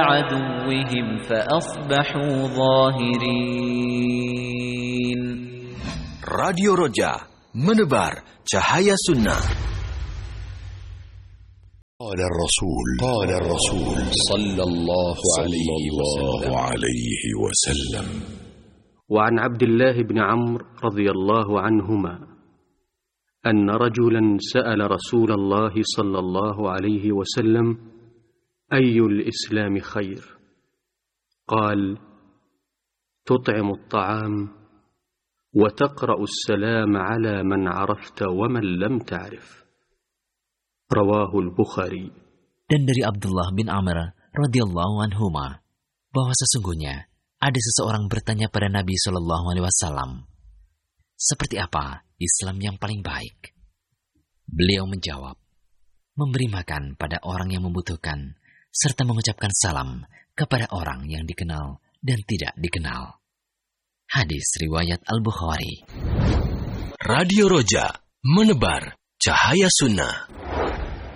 عدوهم فأصبحوا ظاهرين. Radio Roja, menebar cahaya sunnah. قال الرسول صلى الله عليه وسلم. وعن عبد الله بن عمرو رضي الله عنهما أن رجلا سأل رسول الله صلى الله عليه وسلم: أي الإسلام خير؟ قال: تطعم الطعام وتقرأ السلام على من عرفت ومن لم تعرف. رواه البخاري. Dan dari Abdullah bin Amr radhiyallahu anhuma bahwa sesungguhnya ada seseorang bertanya pada Nabi Shallallahu Alaihi Wasallam, seperti apa Islam yang paling baik? Beliau menjawab, memberi makan pada orang yang membutuhkan, serta mengucapkan salam kepada orang yang dikenal dan tidak dikenal. Hadis riwayat Al-Bukhari. Radio Roja, menebar cahaya sunnah.